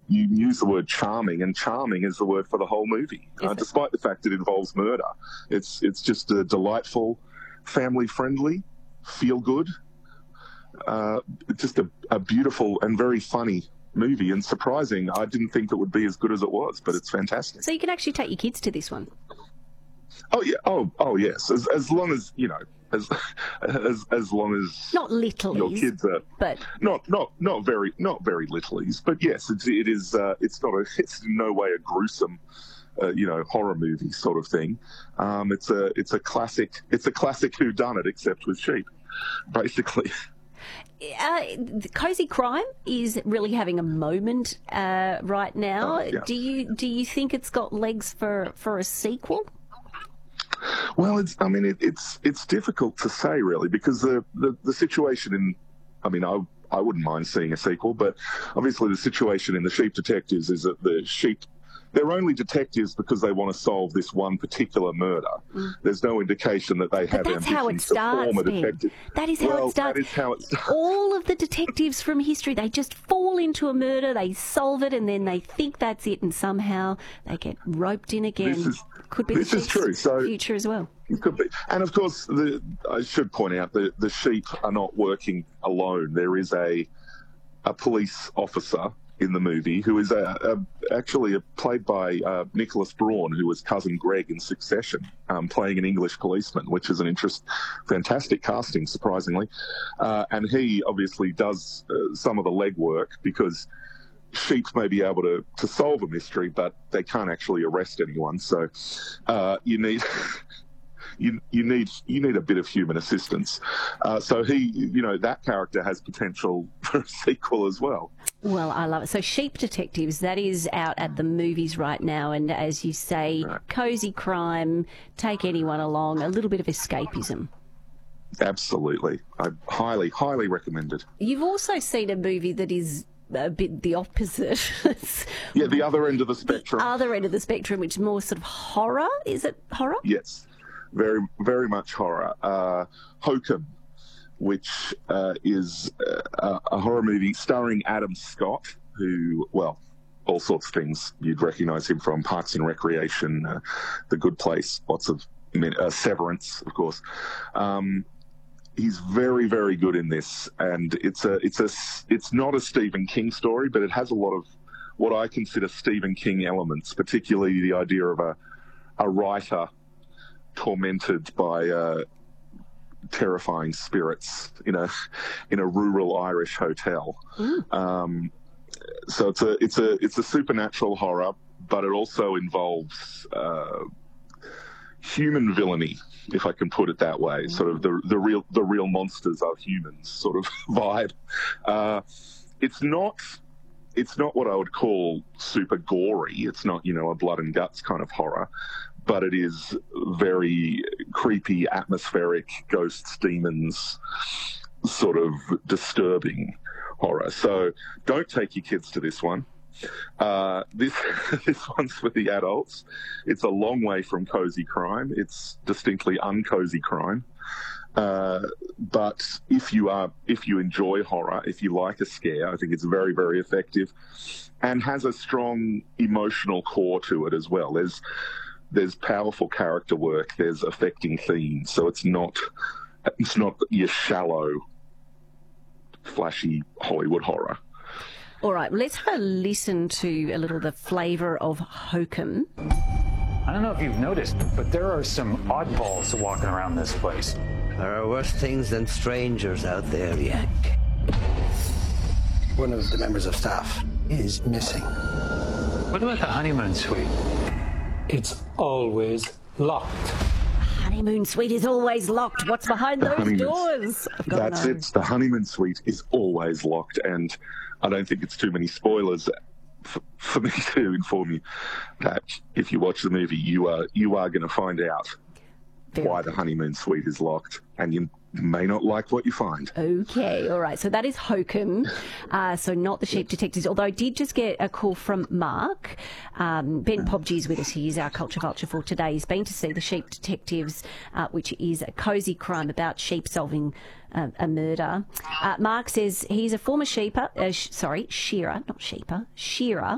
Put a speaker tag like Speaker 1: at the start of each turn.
Speaker 1: you use the word charming, and charming is the word for the whole movie, despite the fact it involves murder. It's just a delightful, family-friendly, feel-good, just a beautiful and very funny movie, and surprising. I didn't think it would be as good as it was, but it's fantastic.
Speaker 2: So you can actually take your kids to this one?
Speaker 1: Oh, yeah. Oh yes. As long as, you know, as long as
Speaker 2: not littlies,
Speaker 1: your kids are,
Speaker 2: but
Speaker 1: not very littlies, but yes, it's in no way a gruesome, horror movie sort of thing. It's a classic whodunit, except with sheep, basically.
Speaker 2: Cozy Crime is really having a moment right now.
Speaker 1: Yeah.
Speaker 2: Do you think it's got legs for a sequel?
Speaker 1: Well, it's difficult to say, really, because the situation I wouldn't mind seeing a sequel, but obviously the situation in the Sheep Detectives is that the sheep, they're only detectives because they want to solve this one particular murder. There's no indication that they have ambitions to form a detective.
Speaker 2: That is how it starts.
Speaker 1: That is how it starts.
Speaker 2: All of the detectives from history, they just fall into a murder, they solve it, and then they think that's it, and somehow they get roped in again. This is true. So future as well.
Speaker 1: It could be. And of course, I should point out the sheep are not working alone. There is a police officer in the movie who is actually played by Nicholas Braun, who was Cousin Greg in Succession, playing an English policeman, which is fantastic casting, surprisingly. And he obviously does some of the legwork, because sheep may be able to solve a mystery, but they can't actually arrest anyone. So you need you need a bit of human assistance. So that character has potential for a sequel as well.
Speaker 2: Well, I love it. So Sheep Detectives, that is out at the movies right now, and as you say, cozy crime, take anyone along, a little bit of escapism.
Speaker 1: Absolutely. I highly recommend it.
Speaker 2: You've also seen a movie that is a bit the opposite.
Speaker 1: Yeah, the other end of the spectrum.
Speaker 2: The other end of the spectrum, which is more sort of horror. Is it horror?
Speaker 1: Yes, very, very much horror. Hokum, which is a horror movie starring Adam Scott, who, well, all sorts of things you'd recognise him from: Parks and Recreation, The Good Place, lots of Severance, of course. He's very, very good in this, and it's not a Stephen King story, but it has a lot of what I consider Stephen King elements, particularly the idea of a writer tormented by terrifying spirits in a rural Irish hotel. So it's a supernatural horror, but it also involves human villainy, if I can put it that way. Sort of the real monsters are humans sort of vibe. It's not what I would call super gory. It's not, a blood and guts kind of horror, but it is very creepy, atmospheric, ghosts, demons, sort of disturbing horror. So don't take your kids to this one. This one's for the adults. It's a long way from cozy crime. It's distinctly uncozy crime. But if you enjoy horror, if you like a scare, I think it's very, very effective, and has a strong emotional core to it as well. There's powerful character work. There's affecting themes. So it's not your shallow, flashy Hollywood horror.
Speaker 2: All right, let's have a listen to a little of the flavour of Hokum.
Speaker 3: I don't know if you've noticed, but there are some oddballs walking around this place.
Speaker 4: There are worse things than strangers out there, Yank.
Speaker 5: One of the members of staff is missing.
Speaker 3: What about the honeymoon suite?
Speaker 5: It's always locked.
Speaker 2: Honeymoon suite is always locked. What's behind those doors?
Speaker 1: That's it. The honeymoon suite is always locked, and I don't think it's too many spoilers for me to inform you that if you watch the movie, you are going to find out why the honeymoon suite is locked, and you may not like what you find.
Speaker 2: Okay, all right. So that is Hokum, so not the Sheep Detectives. Although I did just get a call from Mark. Ben Pobgy is with us. He is our culture vulture for today. He's been to see the Sheep Detectives, which is a cosy crime about sheep solving a murder. Mark says he's a former shearer,